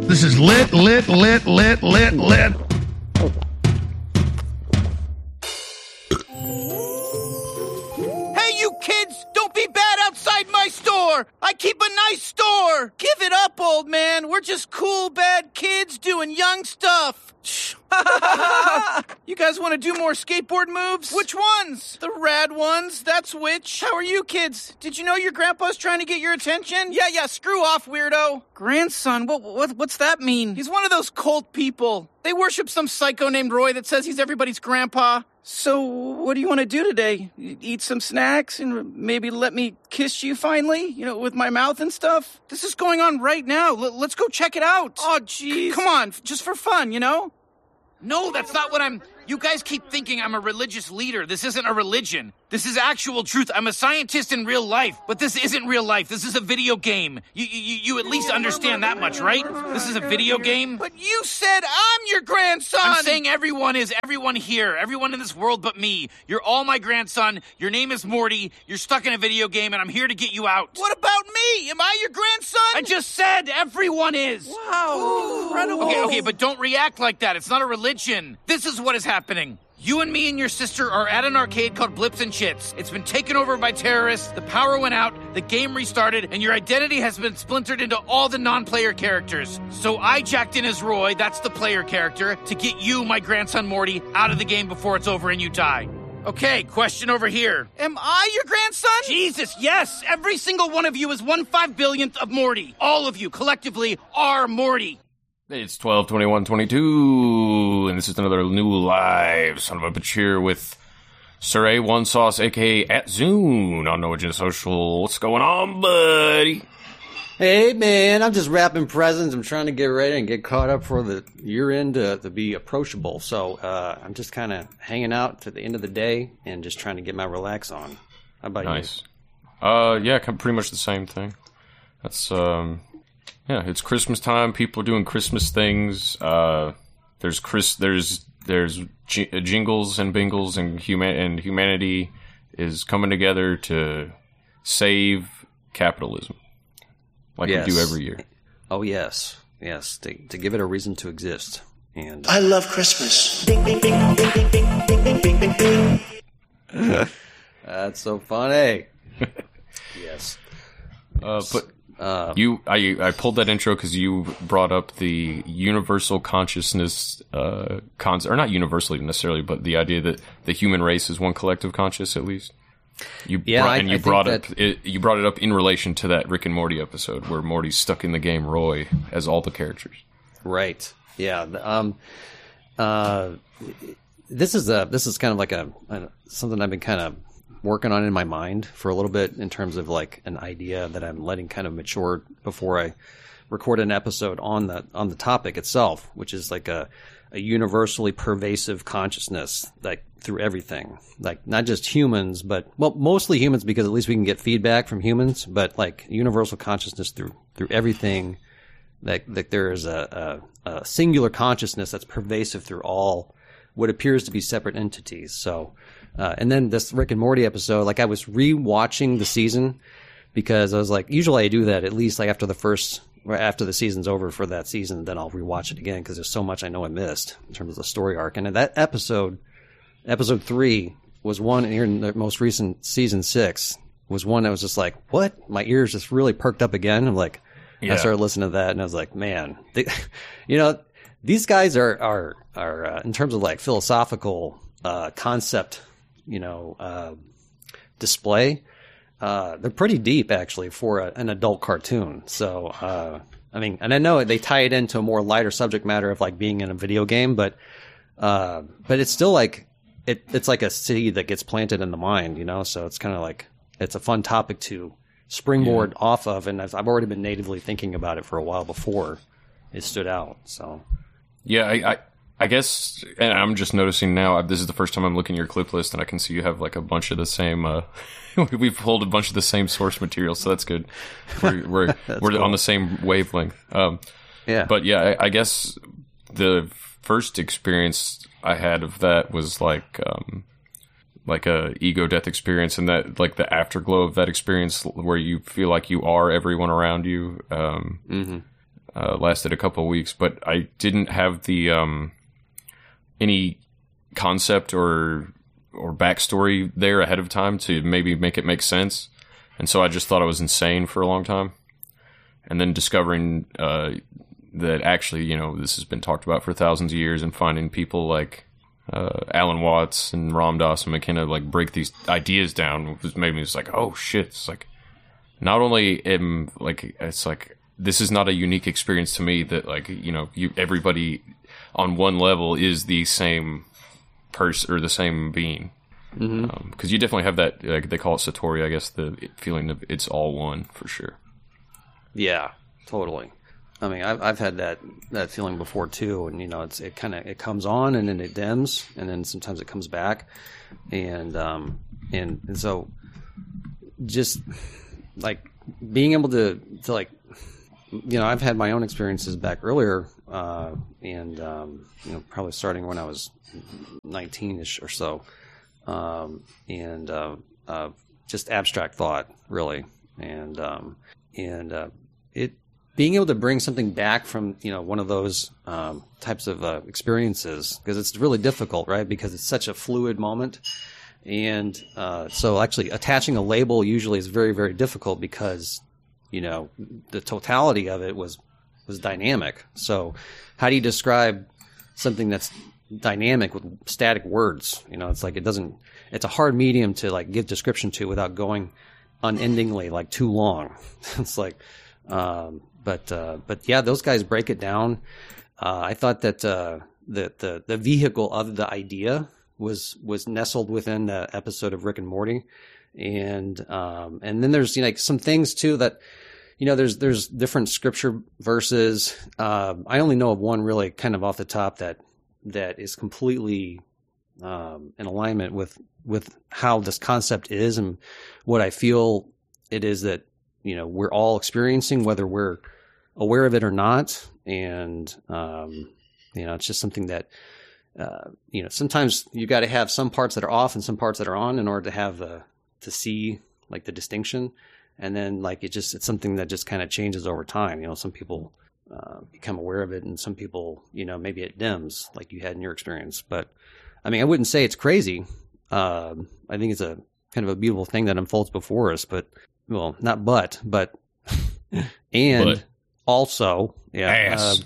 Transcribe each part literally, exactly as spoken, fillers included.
This is lit, lit, lit, lit, lit, lit. Hey, you kids! Don't be bad outside my store! I keep a nice store! Give it up, old man! We're just cool, bad kids doing young stuff! You guys want to do more skateboard moves? Which ones? The rad ones, that's which. How are you kids? Did you know your grandpa's trying to get your attention? Yeah, yeah, screw off, weirdo. Grandson, what, what, what's that mean? He's one of those cult people. They worship some psycho named Roy that says he's everybody's grandpa. So, what do you want to do today? Eat some snacks and maybe let me kiss you finally? You know, with my mouth and stuff? This is going on right now. L- let's go check it out. Oh, jeez. Come on, just for fun, you know? No, that's not what I'm... You guys keep thinking I'm a religious leader. This isn't a religion. This is actual truth. I'm a scientist in real life, but this isn't real life. This is a video game. You, you, you at least understand that much, right? This is a video game. But you said I'm your grandson. I'm saying everyone is. Everyone here. Everyone in this world but me. You're all my grandson. Your name is Morty. You're stuck in a video game, and I'm here to get you out. What about me? Am I your grandson? I just said everyone is. Wow. Incredible. Okay, okay, but don't react like that. It's not a religion. This is what is happening. happening. You and me and your sister are at an arcade called Blips and Chits. It's been taken over by terrorists, the power went out, the game restarted, and your identity has been splintered into all the non-player characters. So I jacked in as Roy, that's the player character, to get you, my grandson Morty, out of the game before it's over and you die. Okay, question over here. Am I your grandson? Jesus, yes! Every single one of you is one five billionth of Morty. All of you, collectively, are Morty. It's twelve twenty-one twenty-two, and this is another new live son of a bitch here with Sir A one Sauce, aka at Zune on No Agenda Social. What's going on, buddy? Hey, man, I'm just wrapping presents. I'm trying to get ready and get caught up for the year end to, to be approachable. So uh, I'm just kind of hanging out to the end of the day and just trying to get my relax on. How about nice. you? Uh, yeah, pretty much the same thing. That's um. Yeah, it's Christmas time. People are doing Christmas things. Uh, there's Chris. There's there's j- jingles and bingles, and human and humanity is coming together to save capitalism, like yes. we do every year. Oh yes, yes, to to give it a reason to exist. And I love Christmas. That's so funny. Yes. Uh, but. Uh, you, I, I pulled that intro because you brought up the universal consciousness, uh, concept, or not universally necessarily, but the idea that the human race is one collective conscious, at least. You yeah, brought, I, and you I brought think up it, you brought it up in relation to that Rick and Morty episode where Morty's stuck in the game Roy as all the characters. Right. Yeah. Um. Uh. This is a this is kind of like a, a something I've been kind of working on in my mind for a little bit in terms of like an idea that I'm letting kind of mature before I record an episode on the on the topic itself, which is like a, a universally pervasive consciousness, like through everything, like not just humans, but well, mostly humans because at least we can get feedback from humans, but like universal consciousness through through everything. That that there is a, a, a singular consciousness that's pervasive through all what appears to be separate entities. So. Uh, and then this Rick and Morty episode, like I was re-watching the season because I was like, usually I do that at least like after the first, or after the season's over for that season, then I'll rewatch it again because there's so much I know I missed in terms of the story arc. And that episode, episode three, was one here in the most recent season six, was one that was just like, what? My ears just really perked up again. I'm like, yeah. I started listening to that and I was like, man, they, you know, these guys are, are, are uh, in terms of like philosophical uh, concept, you know, uh, display, uh, they're pretty deep actually for a, an adult cartoon. So, uh, I mean, and I know they tie it into a more lighter subject matter of like being in a video game, but, uh, but it's still like, it, it's like a seed that gets planted in the mind, you know? So it's kind of like, it's a fun topic to springboard yeah. off of. And I've, I've already been natively thinking about it for a while before it stood out. So, yeah, I, I I guess, and I'm just noticing now, this is the first time I'm looking at your clip list, and I can see you have like a bunch of the same, uh, we've pulled a bunch of the same source material, so that's good. We're, we're, we're cool. on the same wavelength. Um, yeah. But yeah, I, I guess the first experience I had of that was like, um, like a ego death experience, and that, like the afterglow of that experience where you feel like you are everyone around you. Um, mm-hmm. uh, lasted a couple of weeks, but I didn't have the um, any concept or or backstory there ahead of time to maybe make it make sense, and so I just thought I was insane for a long time. And then discovering uh, that actually, you know, this has been talked about for thousands of years, and finding people like uh, Alan Watts and Ram Dass and McKenna like break these ideas down was made me just like, oh shit! It's like not only am like it's like this is not a unique experience to me that like you know you everybody on one level is the same person or the same being, because mm-hmm. um, you definitely have that like they call it Satori, I guess, the feeling of it's all one for sure. Yeah, totally. I mean, I've I've had that, that feeling before too, and you know, it's it kind of it comes on and then it dims, and then sometimes it comes back, and um and and so just like being able to to like you know, I've had my own experiences back earlier, uh, and um, you know, probably starting when I was nineteen-ish or so, um, and uh, uh, just abstract thought really, and um, and uh, it being able to bring something back from you know one of those um, types of uh, experiences, because it's really difficult, right? Because it's such a fluid moment, and uh, so actually attaching a label usually is very very difficult because you know the totality of it was was dynamic. So how do you describe something that's dynamic with static words? You know, it's like it doesn't. It's a hard medium to like give description to without going unendingly like too long. It's like. Um, But uh, but yeah, those guys break it down. Uh, I thought that uh, the, the the vehicle of the idea was was nestled within the episode of Rick and Morty, and um, and then there's you know, like some things too that you know there's there's different scripture verses. Uh, I only know of one really kind of off the top that that is completely um, in alignment with with how this concept is and what I feel it is that you know we're all experiencing, whether we're aware of it or not. And, um, you know, it's just something that, uh, you know, sometimes you got to have some parts that are off and some parts that are on in order to have the, to see like the distinction. And then like, it just, it's something that just kind of changes over time. You know, some people, uh, become aware of it and some people, you know, maybe it dims like you had in your experience. But I mean, I wouldn't say it's crazy. Um, I think it's a kind of a beautiful thing that unfolds before us, but well, not, but, but, and, but. Also, yeah. Ass.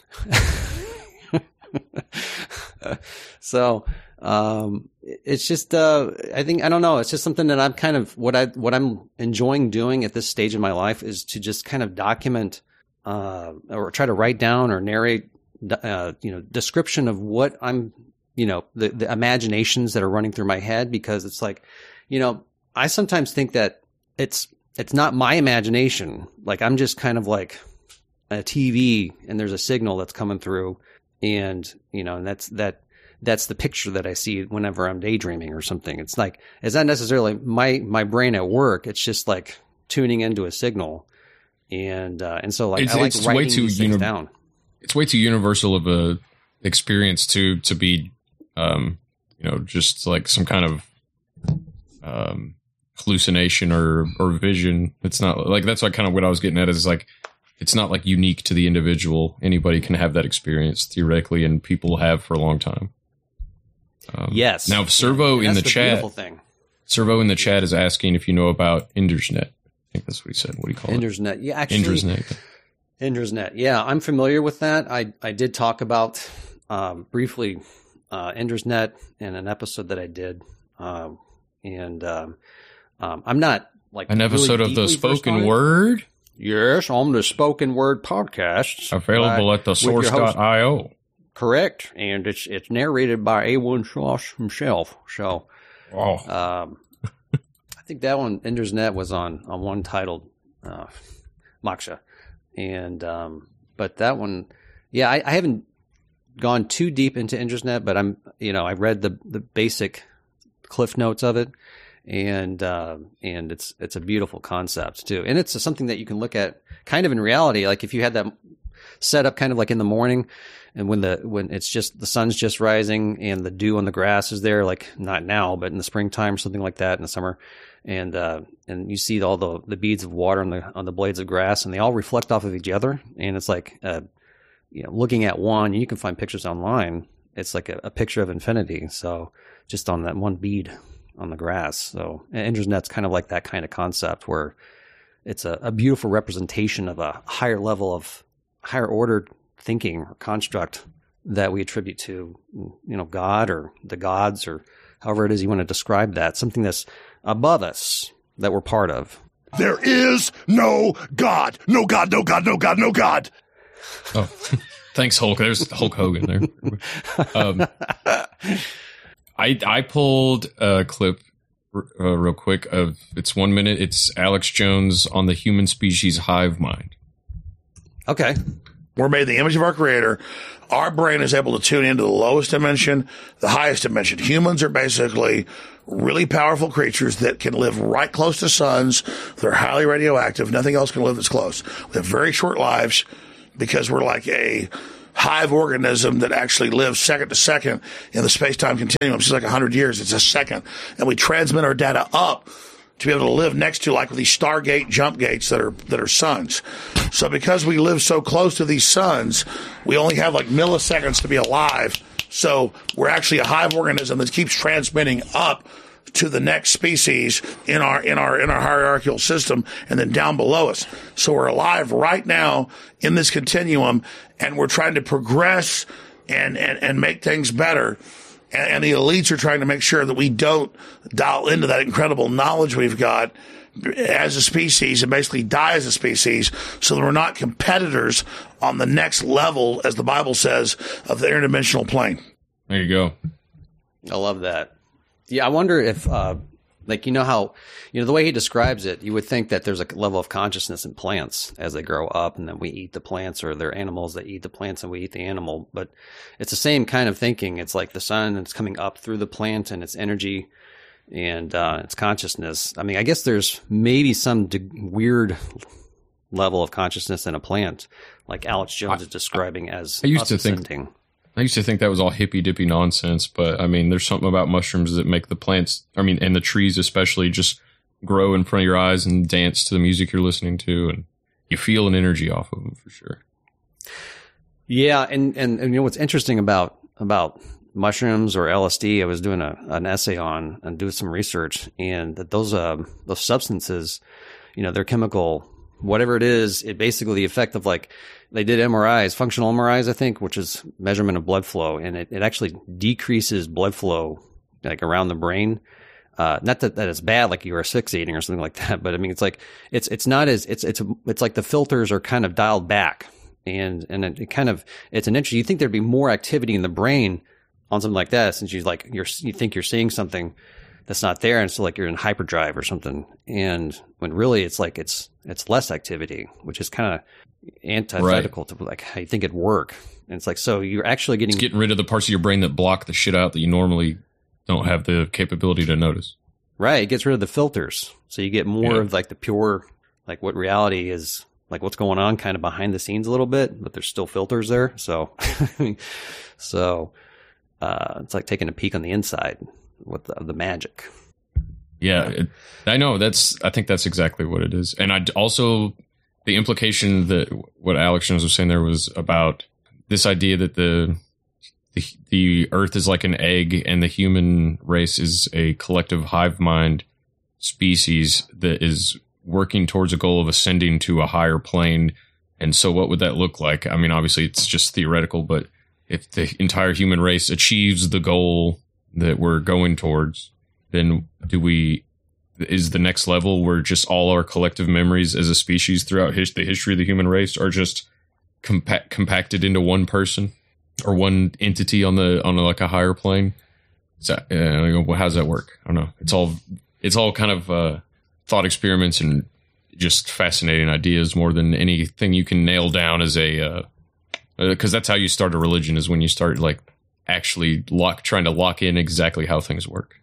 Uh, so um, it's just, uh, I think, I don't know. It's just something that I'm kind of what I what I'm enjoying doing at this stage in my life is to just kind of document uh, or try to write down or narrate, uh, you know, description of what I'm, you know, the, the imaginations that are running through my head, because it's like, you know, I sometimes think that it's it's not my imagination. Like I'm just kind of like a T V and there's a signal that's coming through, and you know, and that's that that's the picture that I see whenever I'm daydreaming or something. It's like it's not necessarily my my brain at work. It's just like tuning into a signal, and uh, and so like it's, I like it's writing way too these things uni- down. It's way too universal of a experience to to be, um, you know, just like some kind of um, hallucination or or vision. It's not like that's like kind of what I was getting at is like. It's not like unique to the individual. Anybody can have that experience theoretically, and people have for a long time. Um, yes. Now, Servo yeah, in the, the chat, thing. Servo in the chat is asking if you know about Indersnet. I think that's what he said. What do you call Indersnet. it? Yeah, actually, Indersnet. Indersnet. Yeah, I'm familiar with that. I I did talk about um, briefly uh, Indersnet in an episode that I did, um, and um, um, I'm not like an episode really of the deeply versed on spoken it. word. Yes, on the spoken word podcasts Available by, at the with your source dot i o. Correct, and it's it's narrated by A one Sauce himself. So, Oh, um, I think that one Indersnet was on on one titled uh, Moksha, and um, but that one, yeah, I, I haven't gone too deep into Indersnet, but I'm you know I read the the basic cliff notes of it. And, uh, and it's, it's a beautiful concept too. And it's something that you can look at kind of in reality. Like if you had that set up kind of like in the morning, and when the when it's just the sun's just rising and the dew on the grass is there, like not now, but in the springtime or something like that in the summer, and uh, and you see all the the beads of water on the on the blades of grass, and they all reflect off of each other, and it's like uh, you know, looking at one, you can find pictures online. It's like a, a picture of infinity. So just on that one bead on the grass. So Ender's Net's kind of like that kind of concept where it's a, a beautiful representation of a higher level of higher ordered thinking or construct that we attribute to, you know, God or the gods or however it is you want to describe that. Something that's above us that we're part of. There is no God. No God, no God, no God, no God. Oh, thanks, Hulk. There's Hulk Hogan there. Um, I I pulled a clip uh, real quick of it's one minute. It's Alex Jones on the human species hive mind. Okay. We're made in the image of our creator. Our brain is able to tune into the lowest dimension, the highest dimension. Humans are basically really powerful creatures that can live right close to suns. They're highly radioactive. Nothing else can live this close. We have very short lives because we're like a hive organism that actually lives second to second in the space-time continuum. It's like one hundred years. It's a second. And we transmit our data up to be able to live next to like these Stargate jump gates that are that are suns. So because we live so close to these suns, we only have like milliseconds to be alive. So we're actually a hive organism that keeps transmitting up to the next species in our in our in our hierarchical system and then down below us. So we're alive right now in this continuum, and we're trying to progress and and, and make things better. And the elites are trying to make sure that we don't dial into that incredible knowledge we've got as a species and basically die as a species so that we're not competitors on the next level, as the Bible says, of the interdimensional plane. There you go. I love that. Yeah, I wonder if, uh, like, you know how, you know, the way he describes it, you would think that there's a level of consciousness in plants as they grow up, and then we eat the plants, or they're animals that eat the plants and we eat the animal. But it's the same kind of thinking. It's like the sun, it's coming up through the plant and its energy and uh, its consciousness. I mean, I guess there's maybe some de- weird level of consciousness in a plant, like Alex Jones I, is describing I, as I used us to think. ascending. I used to think that was all hippy dippy nonsense, but I mean, there's something about mushrooms that make the plants, I mean, and the trees especially, just grow in front of your eyes and dance to the music you're listening to, and you feel an energy off of them for sure. Yeah, and, and, and you know what's interesting about about mushrooms or L S D? I was doing a, an essay on and doing some research, and that those uh, those substances, you know, they're chemical, whatever it is, it basically the effect of like. They did M R Is, functional M R Is, I think, which is measurement of blood flow, and it, it actually decreases blood flow like around the brain. Uh, not that, that it's bad, like you are asphyxiating or something like that, but I mean, it's like it's it's not as it's it's it's like the filters are kind of dialed back, and and it, it kind of it's an interesting. You think there'd be more activity in the brain on something like that, since you like you're you think you're seeing something that's not there, and so like you're in hyperdrive or something, and when really it's like it's it's less activity, which is kind of antithetical right. to like how you think it'd work. And it's like, so you're actually getting... It's getting rid of the parts of your brain that block the shit out that you normally don't have the capability to notice. Right. It gets rid of the filters. So you get more yeah. of like the pure, like what reality is, like what's going on kind of behind the scenes a little bit, but there's still filters there. So, so, uh, it's like taking a peek on the inside with the, the magic. Yeah. It, I know that's, I think that's exactly what it is. And I also... The implication that what Alex Jones was saying there was about this idea that the, the the Earth is like an egg and the human race is a collective hive mind species that is working towards a goal of ascending to a higher plane. And so what would that look like? I mean, obviously it's just theoretical, but if the entire human race achieves the goal that we're going towards, then do we... is the next level where just all our collective memories as a species throughout his, the history of the human race are just compa- compacted into one person or one entity on the on a, like a higher plane. Is that, uh, well, how does that work? I don't know. It's all it's all kind of uh, thought experiments and just fascinating ideas more than anything you can nail down as a because uh, uh, that's how you start a religion, is when you start like actually lock trying to lock in exactly how things work.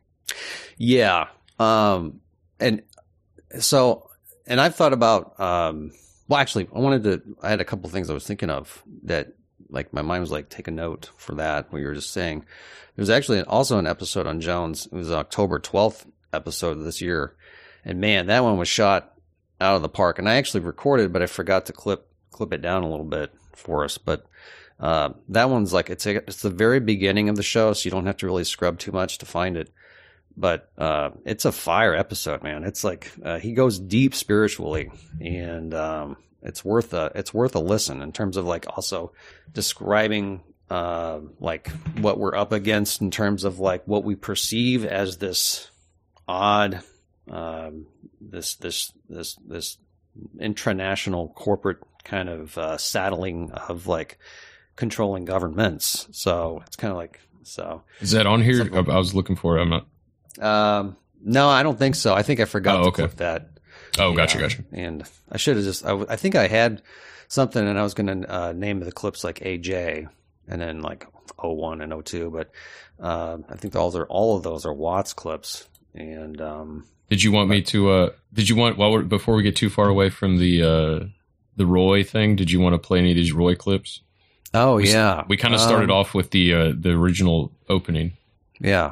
Yeah. Um, and so, and I've thought about, um, Well, actually, I wanted to. I had a couple things I was thinking of that, like, my mind was like, take a note for that. What you were just saying. There's actually also an episode on Jones. It was October twelfth episode of this year, and man, that one was shot out of the park. And I actually recorded, but I forgot to clip clip it down a little bit for us. But uh, that one's like it's a, it's the very beginning of the show, so you don't have to really scrub too much to find it. But uh, it's a fire episode, man. It's like uh, he goes deep spiritually, and um, it's worth a it's worth a listen in terms of like also describing uh, like what we're up against in terms of like what we perceive as this odd, um, this this this this intranational corporate kind of uh, saddling of like controlling governments. So it's kind of like so. Is that on here? I was looking for it. I'm not. Um, no, I don't think so. I think I forgot Oh, to okay. clip that. Oh, gotcha, Yeah, gotcha. And I should have just, I, w- I think I had something and I was going to uh, name the clips like A J and then like oh one and oh two, but uh, I think all, are, all of those are Watts clips. And um, Did you want me to? Uh, did you want while we're, before we get too far away from the uh, the Roy thing? Did you want to play any of these Roy clips? oh, We, yeah. We kind of started Um, off with the uh, the original opening. Yeah.